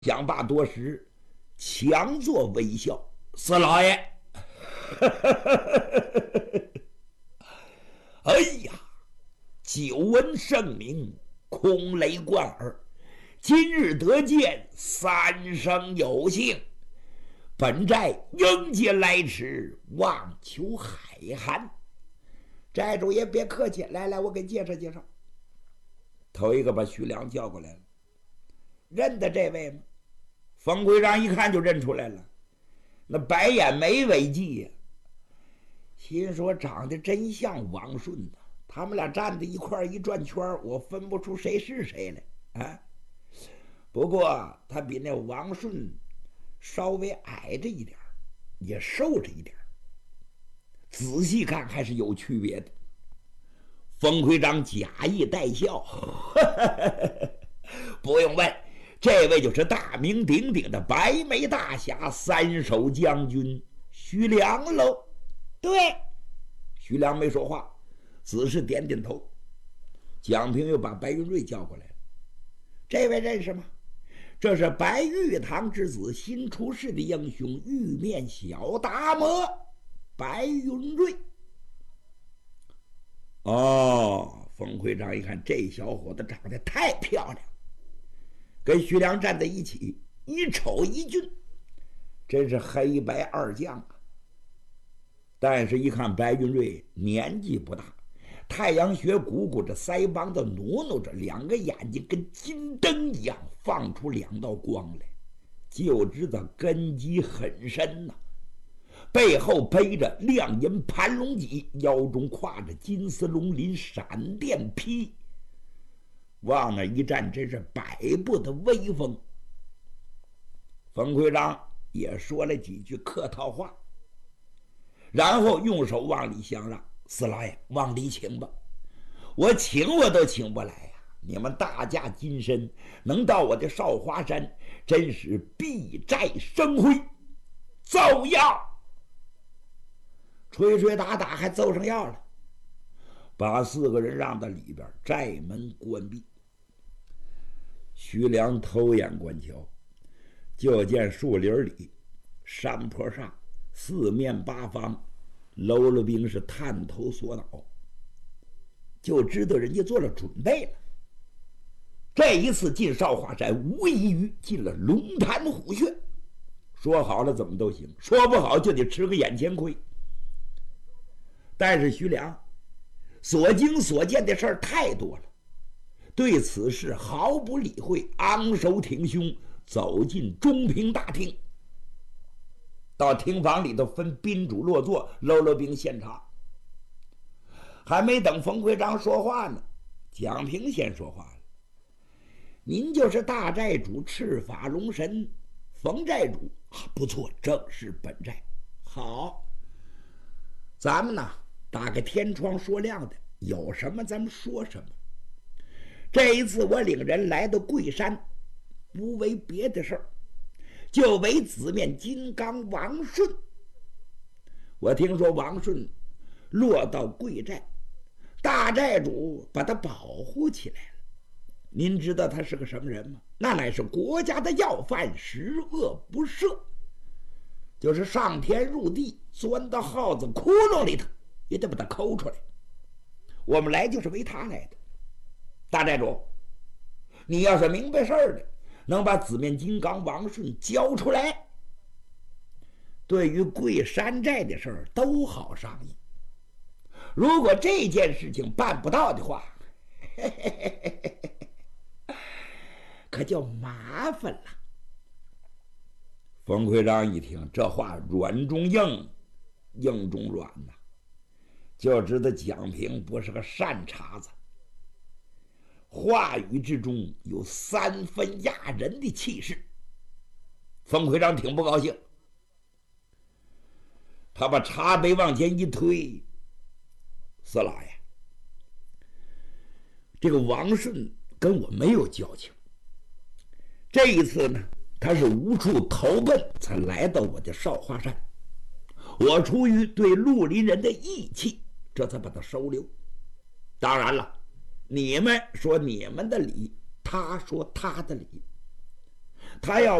蒋霸多时，强作微笑：“四老爷，哎呀，久闻盛名，空雷贯耳。今日得见，三生有幸。本寨应节来迟，望求海涵。”寨主爷别客气，来，我给介绍介绍。头一个把徐良叫过来了，认得这位吗？冯奎章一看就认出来了，那白眼眉为髻呀，心说长得真像王顺呐。他们俩站在一块一转圈，我分不出谁是谁来啊。不过他比那王顺稍微矮着一点，也瘦着一点，仔细看还是有区别的。冯奎章假意带笑，不用问，这位就是大名鼎鼎的白眉大侠三手将军徐良喽。对，徐良没说话，只是点点头。蒋平又把白云瑞叫过来了，这位认识吗？这是白玉堂之子，新出世的英雄，玉面小达摩白云瑞。哦，冯奎章一看这小伙子长得太漂亮，跟徐良站在一起，一丑一俊，真是黑白二将啊。但是一看白云瑞年纪不大，太阳穴鼓鼓着，腮帮子努努着，两个眼睛跟金灯一样，放出两道光来，就知道根基很深呐。背后背着亮银盘龙戟，腰中挎着金丝龙鳞闪电披，往那一站，真是百步的威风。冯奎章也说了几句客套话，然后用手往里相让：“四老爷，往里请吧，我请我都请不来呀！你们大驾金身，能到我的少华山，真是必寨生辉，奏要！”吹吹打打还奏上要了，把四个人让到里边，寨门关闭。徐良偷眼观瞧，就见树林里、山坡上四面八方喽啰兵是探头索脑，就知道人家做了准备了。这一次进少华山，无异于进了龙潭虎穴，说好了怎么都行，说不好就得吃个眼前亏。但是徐良所经所见的事儿太多了，对此事毫不理会，昂首挺胸走进中平大厅，到厅房里头分宾主落座，喽啰兵献茶。还没等冯奎章说话呢，蒋平先说话了：“您就是大寨主赤发龙神冯寨主啊？不错，正是本寨。好，咱们呢打个天窗说亮的，有什么咱们说什么。这一次我领人来到贵山，不为别的事儿，就为紫面金刚王顺。我听说王顺落到贵寨，大寨主把他保护起来了。您知道他是个什么人吗？那乃是国家的要犯，十恶不赦，就是上天入地，钻到耗子窟窿里头也得把他抠出来。我们来就是为他来的。大寨主，你要是明白事儿的，能把紫面金刚王顺交出来，对于贵山寨的事儿都好商议。如果这件事情办不到的话，可就麻烦了。冯奎章一听这话，软中硬，硬中软呐，就知道蒋平不是个善茬子，话语之中有三分压人的气势。冯奎章挺不高兴，他把茶杯往前一推：“四老爷，这个王顺跟我没有交情，这一次呢，他是无处投奔才来到我的少华山，我出于对绿林人的义气，这才把他收留。当然了，你们说你们的理，他说他的理， 他要